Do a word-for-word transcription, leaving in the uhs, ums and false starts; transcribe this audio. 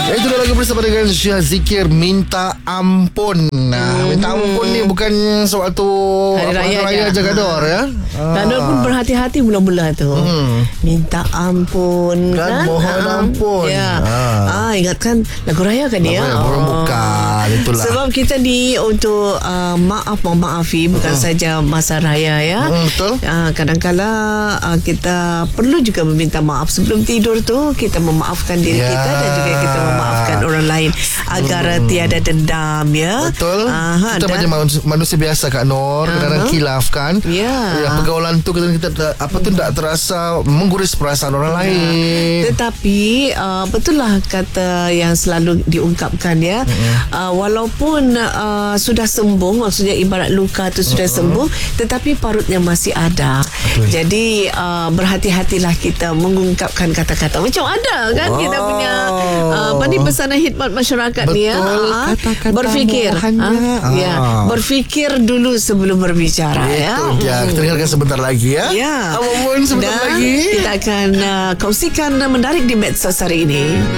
Itulah lagu bersama dengan Syah Zikir, Minta Ampun. Nah, minta ampun ni bukan sewaktu Hari apa, Raya, Raya je Kador ya. Kador pun berhati-hati mula-mula tu. Hmm. Minta ampun Kan, kan? mohon Ah, ampun. Ya. Ah. Ah, ingatkan lagu raya kan dia. Lagu raya, bukan, itulah. Sebab kita ni untuk uh, maaf memaafi bukan hmm. saja masa raya ya. Hmm, betul. Uh, kadang-kala uh, kita perlu juga meminta maaf sebelum tidur tu, kita memaafkan diri Ya. kita dan juga kita memaafkan orang lain agar hmm. tiada dendam ya. Betul. Aha, Kita dan, macam manusia, manusia biasa Kak Nur, kadang-kadang kilaf kan. Ya. Ya, pergaulan tu kita, kita tak- apa tu tak terasa mengguris perasaan orang Ya. lain. Tetapi uh, betul lah kata yang selalu diungkapkan ya. Mm-hmm. Uh, walaupun uh, sudah sembuh, maksudnya ibarat luka tu sudah mm-hmm. sembuh, tetapi parutnya masih ada. Betul. Jadi uh, berhati-hatilah kita mengungkapkan kata-kata. Macam ada kan wow. kita punya uh, apa ni pesanan khidmat masyarakat betul. ni ya. Uh, Kata-kata berfikir, uh, uh, ya, berfikir dulu sebelum berbicara ya. Betul ya. Kita dengarkan sebentar lagi ya. Ya. Apapun sebentar Dan lagi. kita akan uh, kongsikan uh, menarik di medsos hari ini.